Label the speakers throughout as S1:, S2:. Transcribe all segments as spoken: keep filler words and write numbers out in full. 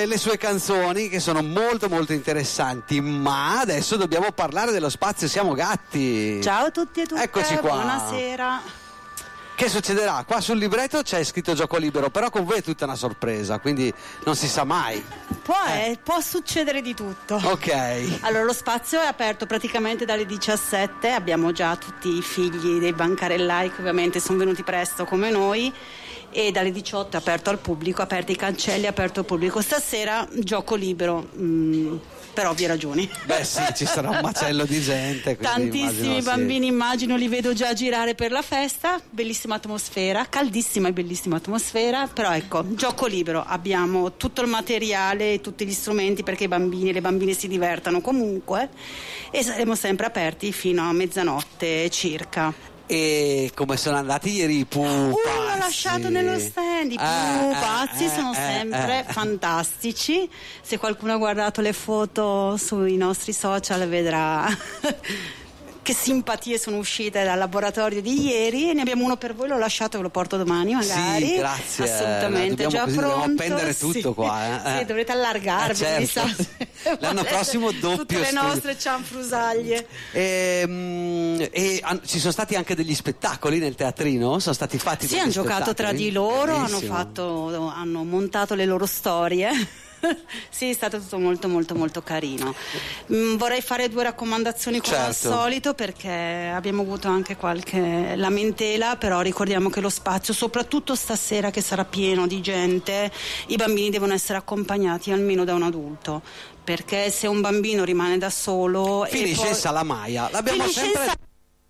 S1: eh, le sue canzoni che sono molto molto interessanti, ma adesso dobbiamo parlare dello spazio Siamo Gatti.
S2: Ciao a tutti e tutte,
S1: eccoci qua.
S2: Buonasera.
S1: Che succederà? Qua sul libretto c'è scritto gioco libero, però con voi è tutta una sorpresa, quindi non si sa mai.
S2: Può,
S1: eh.
S2: eh, può succedere di tutto.
S1: Ok.
S2: Allora, lo spazio è aperto praticamente dalle diciassette, abbiamo già tutti i figli dei bancarellai che ovviamente sono venuti presto come noi, e dalle diciotto è aperto al pubblico, aperti i cancelli, aperto al pubblico. Stasera gioco libero, mm, per ovvie ragioni.
S1: Beh sì, ci sarà un macello di gente.
S2: Tantissimi
S1: immagino,
S2: bambini,
S1: sì.
S2: immagino, li vedo già girare per la festa. Bellissima atmosfera, caldissima e bellissima atmosfera. Però ecco, gioco libero, abbiamo tutto il materiale, tutti gli strumenti perché i bambini e le bambine si divertano comunque, e saremo sempre aperti fino a mezzanotte circa.
S1: E come sono andati ieri i pupazzi?
S2: Uh, l'ho lasciato nello stand. I pupazzi
S1: eh, eh,
S2: sono
S1: eh,
S2: sempre
S1: eh.
S2: fantastici. Se qualcuno ha guardato le foto sui nostri social vedrà che simpatie sono uscite dal laboratorio di ieri, e ne abbiamo uno per voi, l'ho lasciato, ve lo porto domani magari.
S1: Sì, grazie.
S2: Assolutamente,
S1: dobbiamo,
S2: già
S1: così,
S2: pronto.
S1: dobbiamo appendere tutto
S2: sì.
S1: qua. Eh.
S2: Sì, dovrete allargarvi.
S1: Eh, certo. L'anno prossimo doppio
S2: tutte le
S1: studio.
S2: nostre cianfrusaglie.
S1: E, mm, e an- ci sono stati anche degli spettacoli nel teatrino? Sono stati fatti
S2: Sì,
S1: degli
S2: hanno giocato
S1: spettacoli?
S2: tra di loro, hanno,
S1: Bellissimo.
S2: fatto, hanno montato le loro storie. Sì, è stato tutto molto molto molto carino. Mm, vorrei fare due raccomandazioni come
S1: Certo.
S2: al solito, perché abbiamo avuto anche qualche lamentela, però ricordiamo che lo spazio, soprattutto stasera che sarà pieno di gente, i bambini devono essere accompagnati almeno da un adulto, perché se un bambino rimane da solo
S1: Finisce
S2: e poi...
S1: in Salamaia. L'abbiamo
S2: Finisce in
S1: sempre...
S2: sa-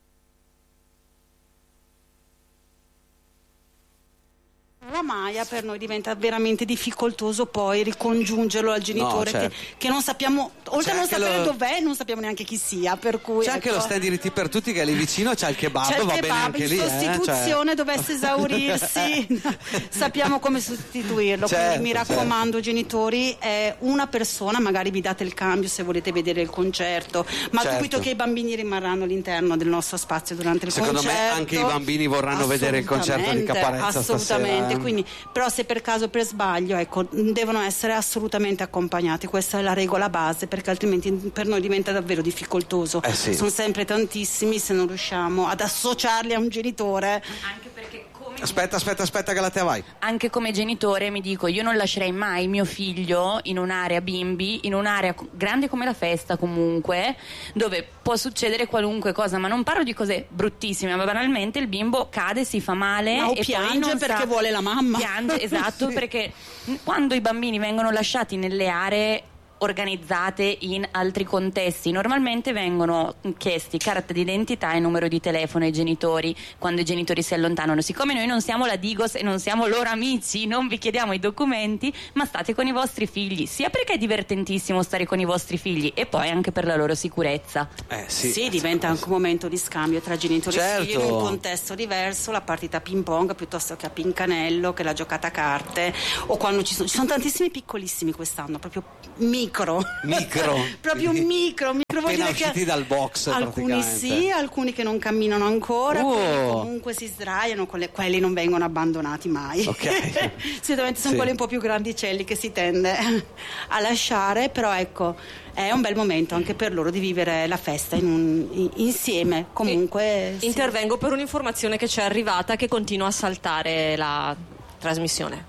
S2: La Maia per noi diventa veramente difficoltoso poi ricongiungerlo al genitore,
S1: No, certo.
S2: che, che non sappiamo, oltre
S1: C'è
S2: a non
S1: anche
S2: sapere
S1: lo-
S2: dov'è, non sappiamo neanche chi sia, per cui
S1: C'è anche
S2: ecco.
S1: lo stand diritti per tutti che è lì vicino, c'è il kebab,
S2: C'è il
S1: va bene
S2: kebab,
S1: anche
S2: in
S1: lì.
S2: sostituzione
S1: eh? cioè...
S2: dovesse esaurirsi, sappiamo come sostituirlo.
S1: Certo,
S2: quindi mi raccomando, genitori, è una persona, magari vi date il cambio se volete vedere il concerto, ma
S1: Certo.
S2: dubito che i bambini rimarranno all'interno del nostro spazio durante il
S1: Secondo
S2: concerto.
S1: me anche i bambini vorranno vedere il concerto di Caparezza
S2: assolutamente,
S1: stasera.
S2: quindi, però se per caso per sbaglio, ecco, devono essere assolutamente accompagnati, questa è la regola base, perché altrimenti per noi diventa davvero difficoltoso.
S1: Eh sì.
S2: Sono sempre tantissimi, se non riusciamo ad associarli a un genitore.
S3: Anche perché come
S1: Aspetta, aspetta, aspetta, Galatea, vai.
S3: anche come genitore mi dico, io non lascerei mai mio figlio in un'area bimbi, in un'area co- grande come la festa comunque, dove può succedere qualunque cosa, ma non parlo di cose bruttissime, ma banalmente il bimbo cade, si fa male
S2: No,
S3: e
S2: piange
S3: poi non
S2: perché
S3: sa-
S2: vuole la mamma.
S3: Piange, esatto, perché quando i bambini vengono lasciati nelle aree organizzate in altri contesti, normalmente vengono chiesti carta d'identità e numero di telefono ai genitori quando i genitori si allontanano. Siccome noi non siamo la Digos e non siamo loro amici, non vi chiediamo i documenti, ma state con i vostri figli, sia perché è divertentissimo stare con i vostri figli e poi anche per la loro sicurezza.
S1: Eh, sì,
S2: Sì, diventa anche un momento di scambio tra genitori
S1: Certo.
S2: e figli in un contesto diverso, la partita a ping pong piuttosto che a pincanello, che la giocata a carte, o quando ci sono, ci sono tantissimi piccolissimi quest'anno, proprio micro.
S1: Micro.
S2: proprio micro, micro vuol
S1: Appena
S2: dire che
S1: usciti dal box,
S2: alcuni
S1: praticamente.
S2: sì, alcuni che non camminano ancora,
S1: Oh.
S2: quelli comunque si sdraiano, quelle- quelli non vengono abbandonati mai.
S1: Ok.
S2: Solitamente sono
S1: Sì.
S2: quelli un po' più grandicelli che si tende a lasciare, però ecco, è un bel momento anche per loro di vivere la festa in un- in- insieme. Comunque sì.
S4: Intervengo per un'informazione che ci è arrivata che continua a saltare la trasmissione.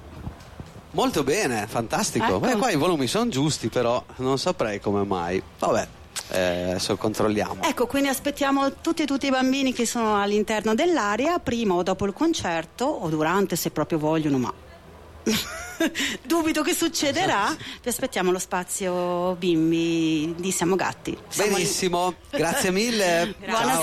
S1: Molto bene, fantastico.
S2: Ecco.
S1: Beh, qua i volumi sono giusti, però non saprei come mai. Vabbè, eh, adesso controlliamo.
S2: Ecco, quindi aspettiamo tutti e tutti i bambini che sono all'interno dell'area, prima o dopo il concerto, o durante se proprio vogliono, ma dubito che succederà. Vi aspettiamo allo spazio bimbi di Siamo Gatti. Siamo lì.
S1: Benissimo, grazie mille.
S2: Buonasera.